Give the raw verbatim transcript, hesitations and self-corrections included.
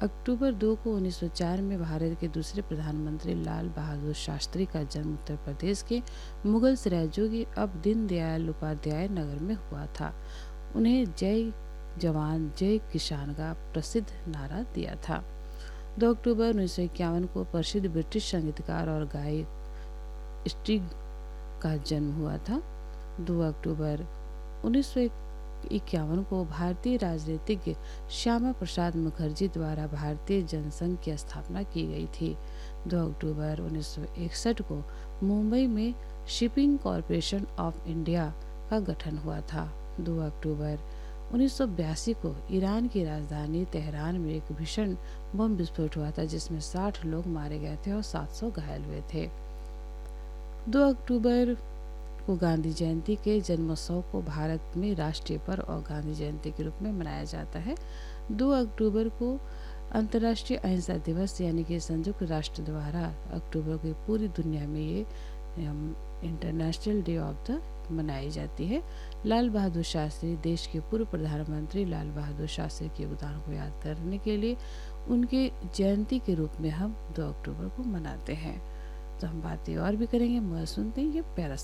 अक्टूबर दो को उन्नीस सौ चार में भारत के दूसरे प्रधानमंत्री लाल बहादुर शास्त्री का जन्म उत्तर प्रदेश के मुगल सराय जो कि अब दीनदयाल उपाध्याय नगर में हुआ था। उन्हें जय जवान जय किसान का प्रसिद्ध नारा दिया था। दो अक्टूबर उन्नीस सौ इक्यावन को प्रसिद्ध ब्रिटिश संगीतकार और गायक स्टिग का जन्म हुआ था। दो अक्टूबर उन्नीस सौ इक्यावन को भारतीय राजनीतिज्ञ श्यामा प्रसाद मुखर्जी द्वारा भारतीय जनसंघ की स्थापना की गई थी। दो अक्टूबर उन्नीस सौ इकसठ को मुंबई में शिपिंग कॉरपोरेशन ऑफ इंडिया का गठन हुआ था। दो अक्टूबर उन्नीस सौ बयासी को ईरान की राजधानी तेहरान में एक भीषण बम विस्फोट हुआ था जिसमें साठ लोग मारे गए थे और सात सौ घायल हुए थे। दो अक्टूबर को गांधी जयंती के जन्मोत्सव को भारत में राष्ट्रीय पर्व और गांधी जयंती के रूप में मनाया जाता है। दो अक्टूबर को अंतर्राष्ट्रीय अहिंसा दिवस यानी कि संयुक्त राष्ट्र द्वारा अक्टूबर की पूरी दुनिया में ये इंटरनेशनल डे ऑफ द मनाई जाती है। लाल बहादुर शास्त्री देश के पूर्व प्रधानमंत्री लाल बहादुर शास्त्री के योगदान को याद करने के लिए उनके जयंती के रूप में हम दो अक्टूबर को मनाते हैं। तो हम बातें और भी करेंगे, मगर सुनते हैं ये प्यारा